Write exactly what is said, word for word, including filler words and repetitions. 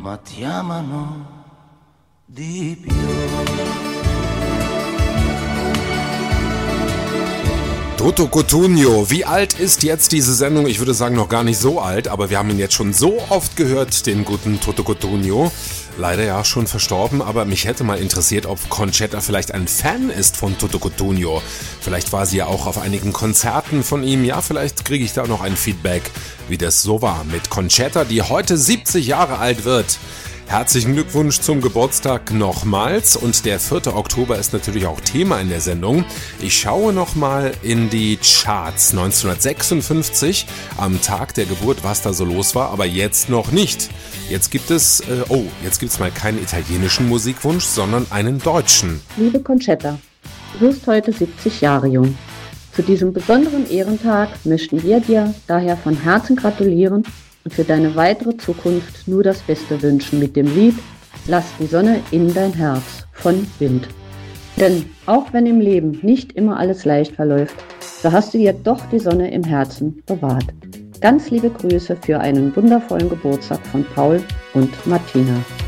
ma ti amano di più. Toto Cutugno, wie alt ist jetzt diese Sendung? Ich würde sagen, noch gar nicht so alt, aber wir haben ihn jetzt schon so oft gehört, den guten Toto Cutugno. Leider ja schon verstorben, aber mich hätte mal interessiert, ob Conchetta vielleicht ein Fan ist von Toto Cutugno. Vielleicht war sie ja auch auf einigen Konzerten von ihm. Ja, vielleicht kriege ich da noch ein Feedback, wie das so war mit Conchetta, die heute siebzig Jahre alt wird. Herzlichen Glückwunsch zum Geburtstag nochmals und der vierte Oktober ist natürlich auch Thema in der Sendung. Ich schaue nochmal in die Charts neunzehnhundertsechsundfünfzig, am Tag der Geburt, was da so los war, aber jetzt noch nicht. Jetzt gibt es, äh, oh, jetzt gibt es mal keinen italienischen Musikwunsch, sondern einen deutschen. Liebe Conchetta, du wirst heute siebzig Jahre jung. Zu diesem besonderen Ehrentag möchten wir dir daher von Herzen gratulieren und für deine weitere Zukunft nur das Beste wünschen mit dem Lied Lass die Sonne in dein Herz von Wind. Denn auch wenn im Leben nicht immer alles leicht verläuft, so hast du dir doch die Sonne im Herzen bewahrt. Ganz liebe Grüße für einen wundervollen Geburtstag von Paul und Martina.